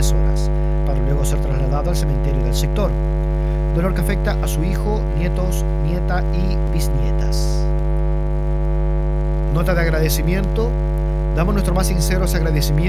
10 horas, para luego ser trasladado al cementerio del sector. Dolor que afecta a su hijo, nietos, nieta y bisnietas. Nota de agradecimiento. Damos nuestros más sinceros agradecimientos